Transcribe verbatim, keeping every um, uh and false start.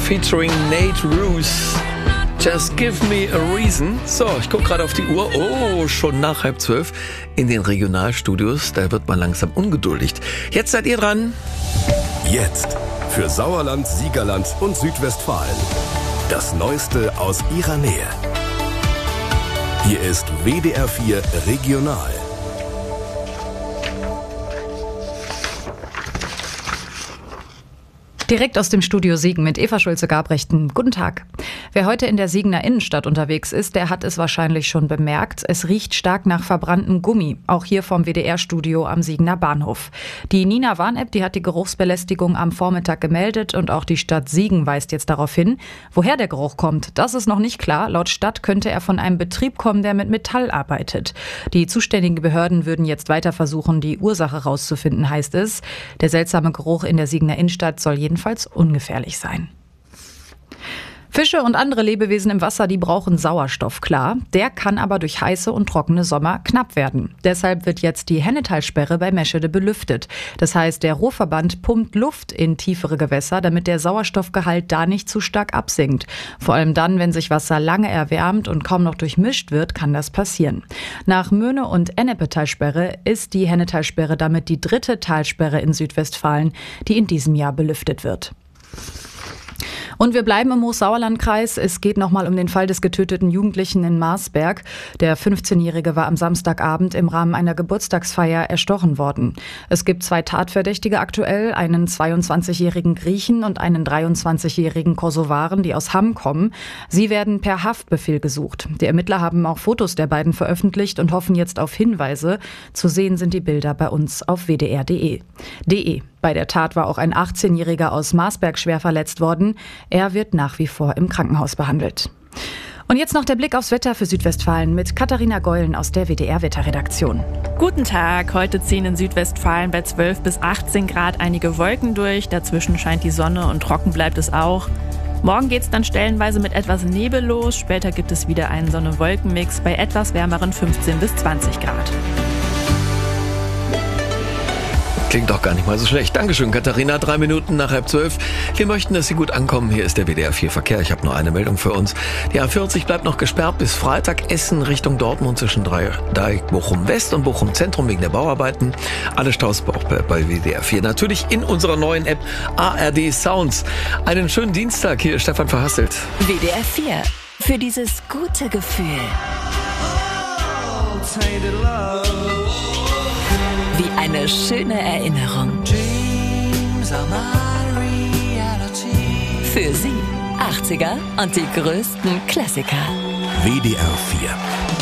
featuring Nate Roos. Just give me a reason. So, ich gucke gerade auf die Uhr. Oh, schon nach halb zwölf in den Regionalstudios. Da wird man langsam ungeduldig. Jetzt seid ihr dran. Jetzt für Sauerland, Siegerland und Südwestfalen. Das Neueste aus ihrer Nähe. Hier ist W D R vier Regional. Direkt aus dem Studio Siegen mit Eva Schulze-Gabrechten. Guten Tag. Wer heute in der Siegener Innenstadt unterwegs ist, der hat es wahrscheinlich schon bemerkt. Es riecht stark nach verbranntem Gummi, auch hier vom W D R-Studio am Siegener Bahnhof. Die Nina Warn-App, die hat die Geruchsbelästigung am Vormittag gemeldet und auch die Stadt Siegen weist jetzt darauf hin. Woher der Geruch kommt, das ist noch nicht klar. Laut Stadt könnte er von einem Betrieb kommen, der mit Metall arbeitet. Die zuständigen Behörden würden jetzt weiter versuchen, die Ursache rauszufinden, heißt es. Der seltsame Geruch in der Siegener Innenstadt soll jedenfalls ungefährlich sein. Fische und andere Lebewesen im Wasser, die brauchen Sauerstoff, klar. Der kann aber durch heiße und trockene Sommer knapp werden. Deshalb wird jetzt die Hennetalsperre bei Meschede belüftet. Das heißt, der Ruhrverband pumpt Luft in tiefere Gewässer, damit der Sauerstoffgehalt da nicht zu stark absinkt. Vor allem dann, wenn sich Wasser lange erwärmt und kaum noch durchmischt wird, kann das passieren. Nach Möhne- und Ennepe-Talsperre ist die Hennetalsperre damit die dritte Talsperre in Südwestfalen, die in diesem Jahr belüftet wird. Und wir bleiben im Hochsauerlandkreis. Es geht nochmal um den Fall des getöteten Jugendlichen in Marsberg. Der fünfzehnjährige war am Samstagabend im Rahmen einer Geburtstagsfeier erstochen worden. Es gibt zwei Tatverdächtige aktuell, einen zweiundzwanzigjährigen Griechen und einen dreiundzwanzigjährigen Kosovaren, die aus Hamm kommen. Sie werden per Haftbefehl gesucht. Die Ermittler haben auch Fotos der beiden veröffentlicht und hoffen jetzt auf Hinweise. Zu sehen sind die Bilder bei uns auf w d r punkt de. Bei der Tat war auch ein achtzehnjähriger aus Marsberg schwer verletzt worden. Er wird nach wie vor im Krankenhaus behandelt. Und jetzt noch der Blick aufs Wetter für Südwestfalen mit Katharina Geulen aus der W D R-Wetterredaktion. Guten Tag, heute ziehen in Südwestfalen bei zwölf bis achtzehn Grad einige Wolken durch. Dazwischen scheint die Sonne und trocken bleibt es auch. Morgen geht es dann stellenweise mit etwas Nebel los. Später gibt es wieder einen Sonne-Wolken-Mix bei etwas wärmeren fünfzehn bis zwanzig Grad. Klingt doch gar nicht mal so schlecht. Dankeschön, Katharina. Drei Minuten nach halb zwölf. Wir möchten, dass Sie gut ankommen. Hier ist der W D R vier Verkehr. Ich habe nur eine Meldung für uns. Die A vierzig bleibt noch gesperrt bis Freitag. Essen Richtung Dortmund zwischen Dreieck Bochum West und Bochum Zentrum wegen der Bauarbeiten. Alle Staus auch bei W D R vier. Natürlich in unserer neuen App A R D Sounds. Einen schönen Dienstag. Hier ist Stefan Verhasselt. W D R vier. Für dieses gute Gefühl. Wie eine schöne Erinnerung. Für Sie achtziger und die größten Klassiker. W D R vier.